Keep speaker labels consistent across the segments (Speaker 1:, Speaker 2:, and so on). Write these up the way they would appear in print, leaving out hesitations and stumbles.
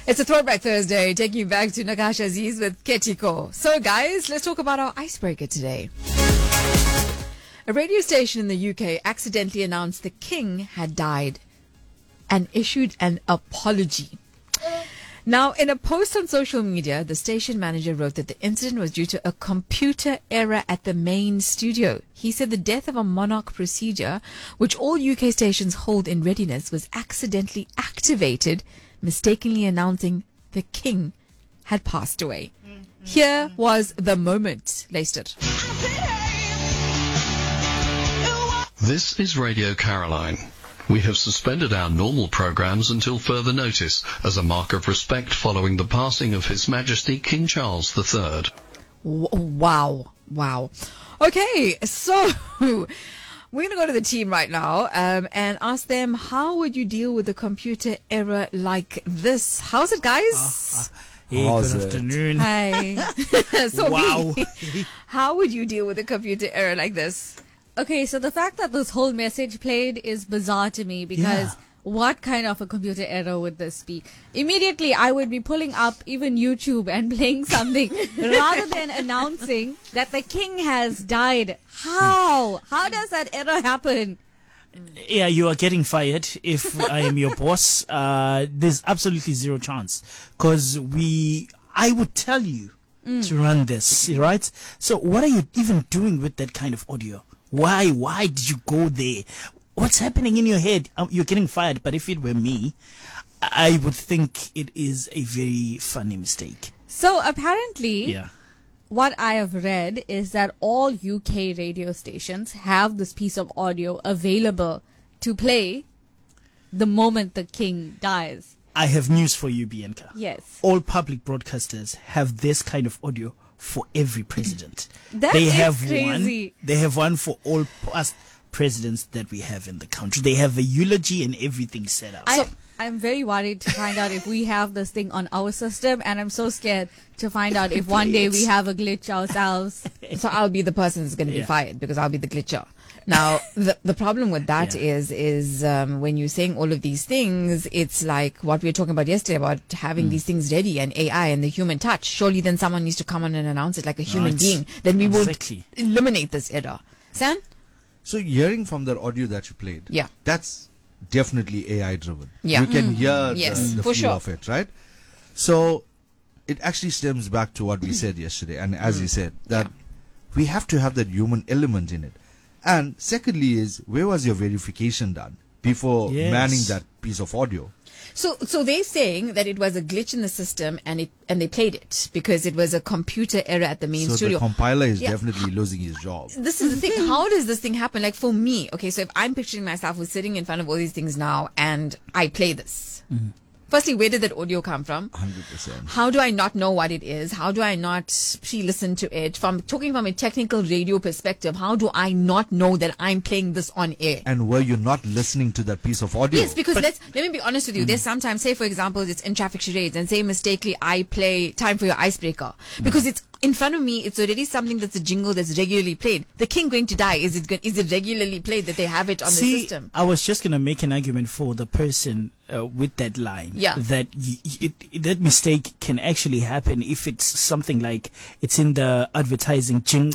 Speaker 1: It's a Throwback Thursday, taking you back to Nagash Aziz with Ketiko. So guys, let's talk about our icebreaker today. A radio station in the UK accidentally announced the king had died and issued an apology. Now, in a post on social media, the station manager wrote that the incident was due to a computer error at the main studio. He said the death of a monarch procedure, which all UK stations hold in readiness, was accidentally activated, mistakenly announcing the king had passed away. Here was the moment, Leicester.
Speaker 2: This is Radio Caroline. We have suspended our normal programs until further notice as a mark of respect following the passing of His Majesty King Charles III.
Speaker 1: Wow. Okay, so we're going to go to the team right now and ask them, how would you deal with a computer error like this? How's it, guys?
Speaker 3: Hey, good afternoon.
Speaker 1: Hi. So
Speaker 3: Wow.
Speaker 1: how would you deal with a computer error like this?
Speaker 4: Okay, so the fact that this whole message played is bizarre to me because what kind of a computer error would this be? Immediately, I would be pulling up even YouTube and playing something rather than announcing that the king has died. How? How does that error happen?
Speaker 3: Yeah, you are getting fired if I am your boss. There's absolutely zero chance because I would tell you to run this, right? So what are you even doing with that kind of audio? Why did you go there? What's happening in your head? You're getting fired, but if it were me, I would think it is a very funny mistake.
Speaker 4: So apparently, what I have read is that all UK radio stations have this piece of audio available to play the moment the king dies.
Speaker 3: I have news for you, Bianca.
Speaker 4: Yes.
Speaker 3: All public broadcasters have this kind of audio for every president.
Speaker 4: That
Speaker 3: they
Speaker 4: is
Speaker 3: have
Speaker 4: crazy.
Speaker 3: one. They have one for all past presidents that we have in the country. They have a eulogy and everything set up.
Speaker 4: I'm very worried to find out if we have this thing on our system, and I'm so scared to find out if one day we have a glitch ourselves.
Speaker 1: So I'll be the person who's going to be fired because I'll be the glitcher. Now, the problem with that is when you're saying all of these things, it's like what we were talking about yesterday about having these things ready and AI and the human touch. Surely then someone needs to come on and announce it like a human being. Then we will eliminate this error. San?
Speaker 5: So hearing from that audio that you played, that's definitely AI driven.
Speaker 1: Yeah.
Speaker 5: You can hear the feel
Speaker 1: sure.
Speaker 5: of it, right? So it actually stems back to what we said yesterday. And as you said, that we have to have that human element in it. And secondly is, where was your verification done before manning that piece of audio?
Speaker 1: So they're saying that it was a glitch in the system and they played it because it was a computer error at the main studio.
Speaker 5: So the compiler is definitely losing his job.
Speaker 1: This is the thing. How does this thing happen? Like for me, okay, so if I'm picturing myself who's sitting in front of all these things now and I play this. Firstly, where did that audio come from?
Speaker 5: 100%.
Speaker 1: How do I not know what it is? How do I not pre-listen to it? Talking from a technical radio perspective, how do I not know that I'm playing this on air?
Speaker 5: And were you not listening to that piece of audio?
Speaker 1: Yes, because let me be honest with you. There's sometimes, say for example, it's in traffic charades and say mistakenly I play Time for Your Icebreaker. Because it's in front of me, it's already something that's a jingle that's regularly played. The king going to die, is it regularly played that they have it on the system?
Speaker 3: I was just going to make an argument for the person with that line. That that mistake can actually happen if it's something like it's in the advertising thing.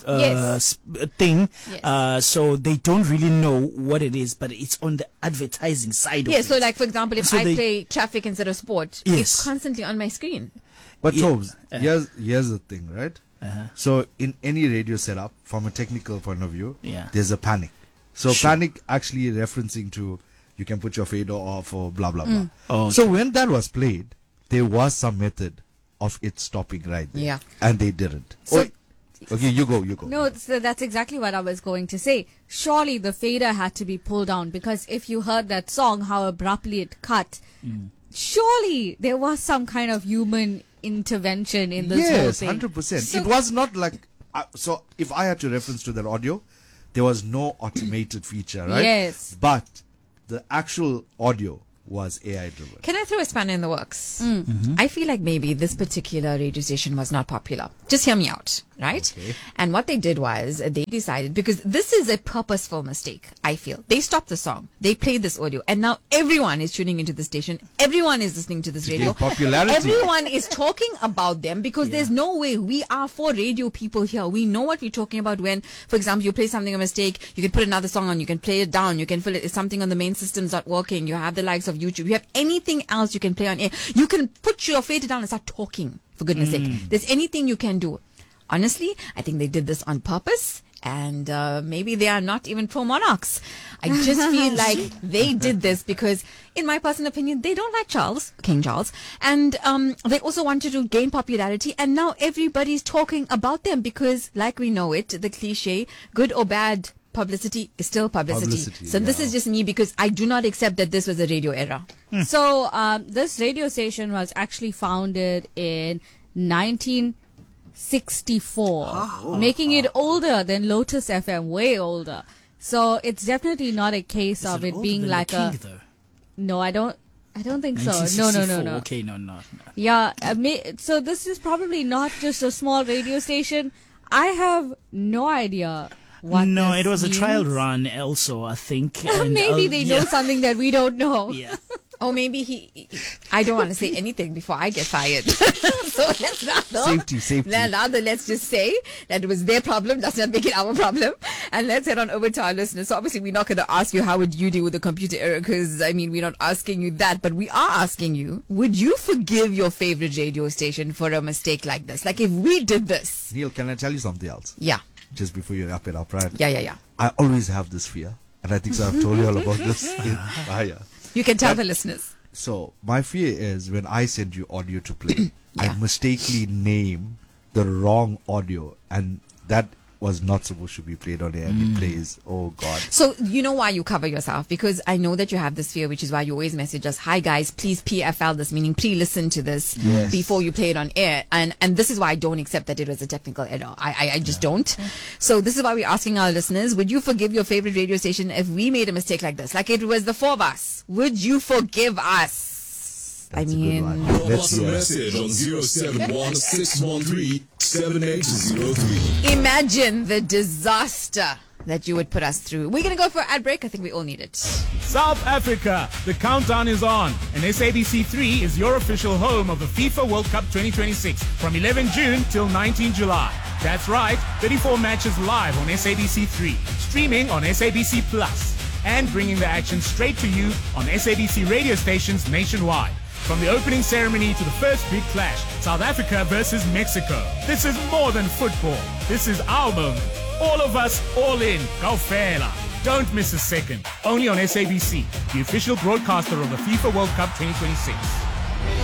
Speaker 3: So they don't really know what it is, but it's on the advertising side of it.
Speaker 1: So like for example, if I play traffic instead of sport, it's constantly on my screen.
Speaker 5: But Tobes, here's the thing, right? So in any radio setup, from a technical point of view, there's a panic. So panic actually referencing to you can put your fader off or blah, blah, blah.
Speaker 3: Okay.
Speaker 5: So when that was played, there was some method of it stopping right there.
Speaker 1: Yeah.
Speaker 5: And they didn't. Okay, you go.
Speaker 4: No, that's exactly what I was going to say. Surely the fader had to be pulled down because if you heard that song, how abruptly it cut, surely there was some kind of human intervention in this whole thing.
Speaker 5: Yes, 100%. It was not like, so if I had to reference to that audio, there was no automated feature, right?
Speaker 4: Yes.
Speaker 5: But the actual audio was AI driven.
Speaker 1: Can I throw a spanner in the works? I feel like maybe this particular radio station was not popular. Just hear me out. right?
Speaker 5: Okay.
Speaker 1: And what they did was they decided, because this is a purposeful mistake, I feel. They stopped the song. They played this audio. And now everyone is tuning into the station. Everyone is listening to this radio.
Speaker 5: gain popularity.
Speaker 1: Everyone is talking about them because there's no way. We are for radio people here. We know what we're talking about when, for example, you play something a mistake, you can put another song on, you can play it down, you can fill it. If something on the main system's not working, you have the likes of YouTube. You have anything else you can play on air. You can put your fader down and start talking, for goodness sake. There's anything you can do. Honestly, I think they did this on purpose, and maybe they are not even pro-monarchs. I just feel like they did this because, in my personal opinion, they don't like King Charles, and they also wanted to gain popularity, and now everybody's talking about them because, like we know it, the cliche, good or bad, publicity is still publicity. So this is just me because I do not accept that this was a radio era.
Speaker 4: So this radio station was actually founded in 1964, making it older than Lotus FM, way older. So it's definitely not a case of it being like a. No, I don't think so. No.
Speaker 3: Okay, no.
Speaker 4: Yeah, so this is probably not just a small radio station. I have no idea.
Speaker 3: No,
Speaker 4: this
Speaker 3: it was
Speaker 4: means.
Speaker 3: a trial run also, I think. And,
Speaker 4: Maybe they know something that we don't know.
Speaker 3: Yeah.
Speaker 1: Or maybe I don't want to say anything before I get fired. So let's
Speaker 5: Safety.
Speaker 1: let's just say that it was their problem, does not make it our problem. And let's head on over to our listeners. So obviously we're not going to ask you how would you deal with the computer error, because I mean, we're not asking you that, but we are asking you, would you forgive your favorite radio station for a mistake like this? Like if we did this.
Speaker 5: Neil, can I tell you something else?
Speaker 1: Yeah.
Speaker 5: Just before you wrap it up, right?
Speaker 1: Yeah.
Speaker 5: I always have this fear, and I think so I've told you all about this.
Speaker 1: You can tell the listeners.
Speaker 5: So my fear is when I send you audio to play,
Speaker 1: Yeah.
Speaker 5: I mistakenly name the wrong audio, and that was not supposed to be played on air, and it plays. Oh God.
Speaker 1: So you know why you cover yourself, because I know that you have this fear, which is why you always message us, hi guys, please PFL this, meaning pre-listen to this before you play it on air. And this is why I don't accept that it was a technical error. I just don't. So this is why we're asking our listeners, would you forgive your favorite radio station if we made a mistake like this? Like it was the four of us. Would you forgive us?
Speaker 5: That's a good one.
Speaker 6: Drop
Speaker 5: Let's
Speaker 6: us a
Speaker 5: hear it.
Speaker 6: message on 071-613-7803.
Speaker 1: Imagine the disaster that you would put us through. We're going to go for an ad break. I think we all need it.
Speaker 7: South Africa, the countdown is on, and SABC3 is your official home of the FIFA World Cup 2026 from 11 June till 19 July. That's right, 34 matches live on SABC3, streaming on SABC Plus, and bringing the action straight to you on SABC radio stations nationwide. From the opening ceremony to the first big clash, South Africa versus Mexico. This is more than football. This is our moment. All of us, all in. Go Fela. Don't miss a second. Only on SABC, the official broadcaster of the FIFA World Cup 2026.